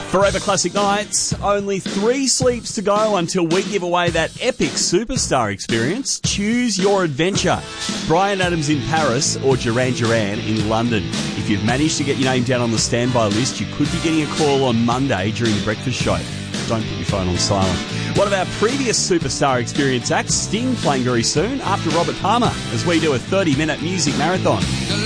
Forever Classic Nights, only 3 sleeps to go until we give away that epic superstar experience. Choose your adventure. Bryan Adams in Paris or Duran Duran in London. If you've managed to get your name down on the standby list, you could be getting a call on Monday during the breakfast show. Don't put your phone on silent. One of our previous superstar experience acts, Sting, playing very soon after Robert Palmer as we do a 30-minute music marathon.